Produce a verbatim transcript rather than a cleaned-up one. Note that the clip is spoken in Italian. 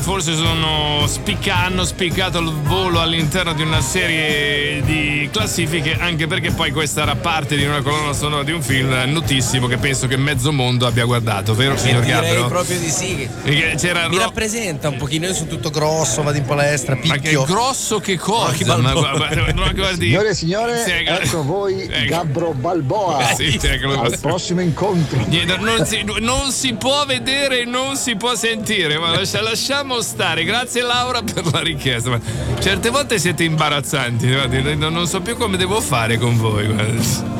forse sono spicca, hanno spiccato il volo all'interno di una serie di classifiche, anche perché poi questa era parte di una colonna sonora di un film notissimo che penso che mezzo mondo abbia guardato, vero signor Direi Gabbro? proprio di sì. C'era Mi ro- rappresenta un pochino, io sono tutto grosso, vado in palestra, Ma che picchio. grosso che cosa? Ma Ma che guarda, guarda, guardi- Signore e signore, Sì, ecco voi ecco. Gabbro Balboa. Sì, eccolo. Al prossimo incontro. Niente, Non si, non si può vedere e non si può sentire, ma lascia- lasciamo stare. Grazie Laura per la richiesta. Ma certe volte siete imbarazzanti, guardi, non non so più come devo fare con voi. Guarda.